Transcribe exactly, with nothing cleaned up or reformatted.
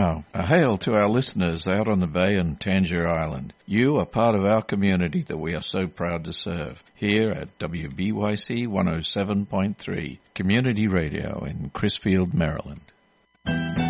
Now, a hail to our listeners out on the bay and Tangier Island. You are part of our community that we are so proud to serve. Here at W B Y C one oh seven point three, Community Radio in Crisfield, Maryland.